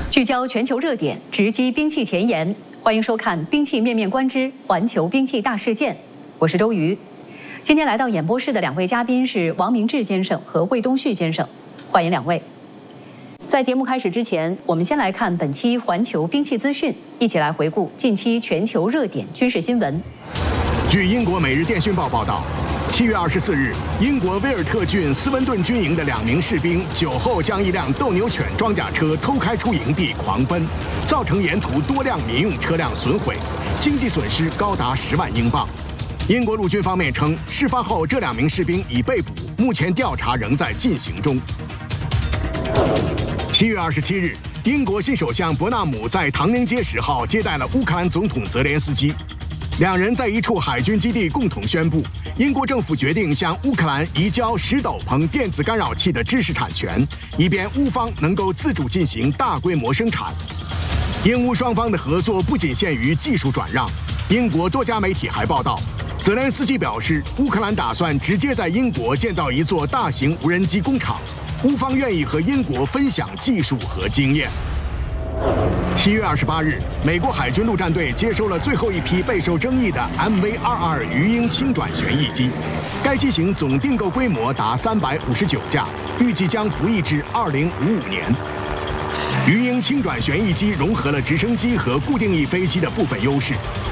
聚焦全球热点，直击兵器前沿。欢迎收看《兵器面面观之环球兵器大事件》，我是周瑜。今天来到演播室的两位嘉宾是王明志先生和魏东旭先生，欢迎两位。在节目开始之前，我们先来看本期环球兵器资讯，一起来回顾近期全球热点军事新闻。 据英国《每日电讯报》报道，7月24日，英国威尔特郡斯文顿军营的2名士兵酒后将一辆斗牛犬装甲车偷开出营地狂奔，造成沿途多辆民用车辆损毁，经济损失高达10万英镑。英国陆军方面称，事发后这2名士兵已被捕，目前调查仍在进行中。7月27日，英国新首相伯纳姆在唐宁街10号接待了乌克兰总统泽连斯基。2人在一处海军基地共同宣布，英国政府决定向乌克兰移交10斗篷电子干扰器的知识产权，以便乌方能够自主进行大规模生产。英乌双方的合作不仅限于技术转让，英国多家媒体还报道，泽连斯基表示，乌克兰打算直接在英国建造一座大型无人机工厂，乌方愿意和英国分享技术和经验。7月28日，美国海军陆战队接收了最后一批备受争议的 MV-22鱼鹰轻转旋翼机，该机型总订购规模达359架，预计将服役至2055年。鱼鹰轻转旋翼机融合了直升机和固定翼飞机的部分优势，